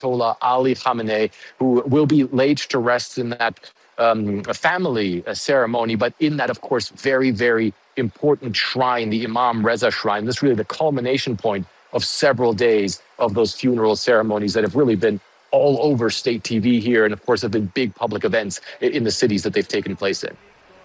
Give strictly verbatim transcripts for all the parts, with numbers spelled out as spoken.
Ayatollah Ali Khamenei, who will be laid to rest in that um, family ceremony, but in that, of course, very, very important shrine, the Imam Reza Shrine. This is really the culmination point of several days of those funeral ceremonies that have really been all over state T V here, and of course have been big public events in the cities that they've taken place in.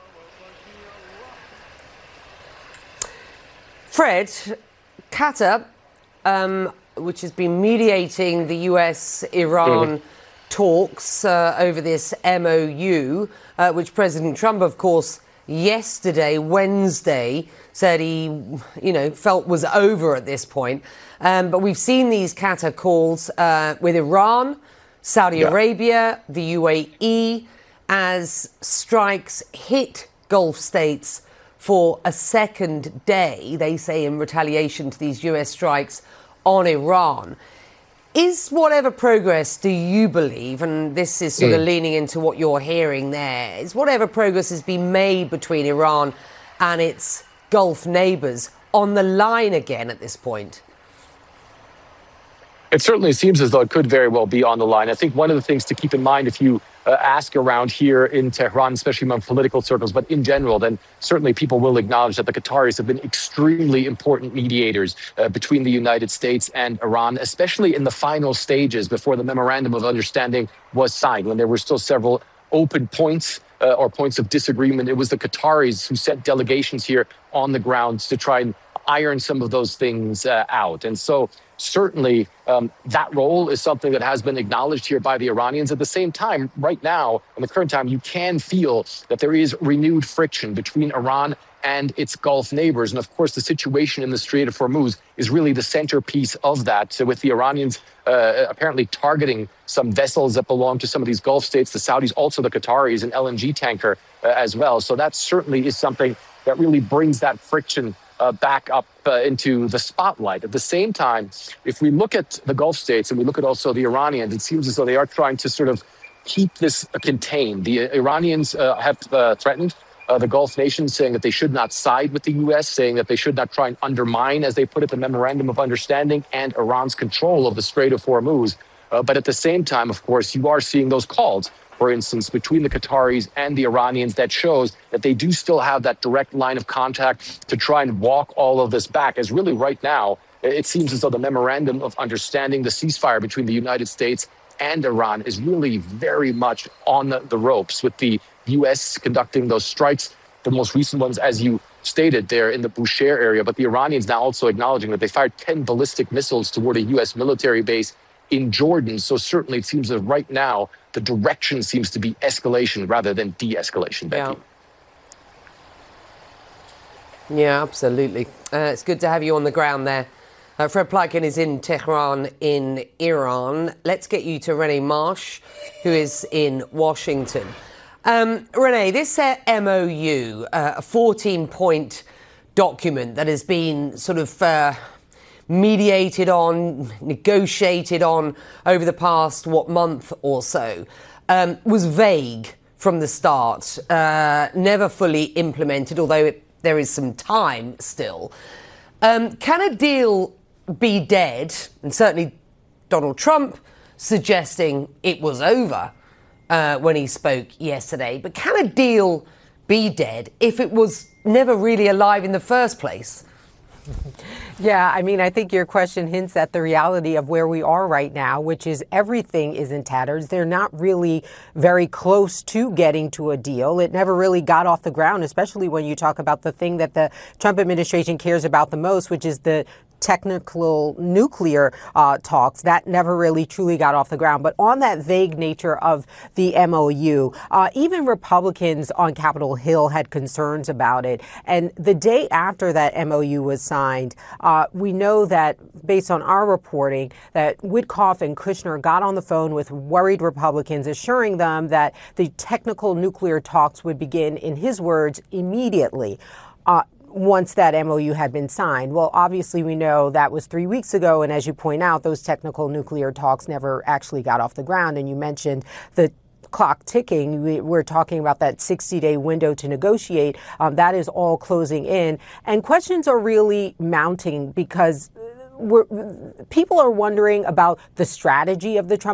Fred, Qatar, um, which has been mediating the U S Iran mm-hmm. talks uh, over this M O U, uh, which President Trump, of course, yesterday, Wednesday, said he, you know, felt was over at this point. Um, but we've seen these Qatar calls uh, with Iran, Saudi yeah. Arabia, the U A E, as strikes hit Gulf states for a second day, they say, in retaliation to these U S strikes on Iran. Is whatever progress do you believe, and this is sort mm. of leaning into what you're hearing there, is whatever progress has been made between Iran and its Gulf neighbours on the line again at this point? It certainly seems as though it could very well be on the line. I think one of the things to keep in mind, if you uh, ask around here in Tehran, especially among political circles, but in general, then certainly people will acknowledge that the Qataris have been extremely important mediators uh, between the United States and Iran, especially in the final stages before the Memorandum of Understanding was signed, when there were still several open points uh, or points of disagreement. It was the Qataris who sent delegations here on the ground to try and iron some of those things uh, out. And so certainly um, that role is something that has been acknowledged here by the Iranians. At the same time, right now, in the current time, you can feel that there is renewed friction between Iran and its Gulf neighbors. And of course, the situation in the Strait of Hormuz is really the centerpiece of that. So with the Iranians uh, apparently targeting some vessels that belong to some of these Gulf states, the Saudis, also the Qataris, an L N G tanker uh, as well. So that certainly is something that really brings that friction Uh, back up uh, into the spotlight. At the same time, if we look at the Gulf states and we look at also the Iranians, it seems as though they are trying to sort of keep this uh, contained. The Iranians uh, have uh, threatened uh, the Gulf nations, saying that they should not side with the U S, saying that they should not try and undermine, as they put it, the Memorandum of Understanding and Iran's control of the Strait of Hormuz. Uh, but at the same time, of course, you are seeing those calls, for instance, between the Qataris and the Iranians, that shows that they do still have that direct line of contact to try and walk all of this back. As really right now, it seems as though the Memorandum of Understanding, the ceasefire between the United States and Iran, is really very much on the ropes, with the U S conducting those strikes, the most recent ones, as you stated, there in the Bushehr area. But the Iranians now also acknowledging that they fired ten ballistic missiles toward a U S military base in Jordan. So certainly it seems that right now the direction seems to be escalation rather than de-escalation, Becky. Yeah, yeah, absolutely. Uh, it's good to have you on the ground there. Uh, Fred Pleitgen is in Tehran in Iran. Let's get you to Renee Marsh, who is in Washington. Um, Renee, this uh, M O U, uh, a fourteen-point document that has been sort of Uh, mediated on, negotiated on over the past, what, month or so, um, was vague from the start, uh, never fully implemented, although it, there is some time still. Um, can a deal be dead? And certainly Donald Trump suggesting it was over uh, when he spoke yesterday. But can a deal be dead if it was never really alive in the first place? Yeah, I mean, I think your question hints at the reality of where we are right now, which is everything is in tatters. They're not really very close to getting to a deal. It never really got off the ground, especially when you talk about the thing that the Trump administration cares about the most, which is the technical nuclear uh, talks. That never really truly got off the ground. But on that vague nature of the M O U, uh, even Republicans on Capitol Hill had concerns about it. And the day after that M O U was signed, uh, we know that, based on our reporting, that Witkoff and Kushner got on the phone with worried Republicans, assuring them that the technical nuclear talks would begin, in his words, immediately. Uh, once that M O U had been signed. Well, obviously, we know that was three weeks ago. And as you point out, those technical nuclear talks never actually got off the ground. And you mentioned the clock ticking. We, we're talking about that sixty-day window to negotiate. Um, that is all closing in. And questions are really mounting because we're, people are wondering about the strategy of the Trump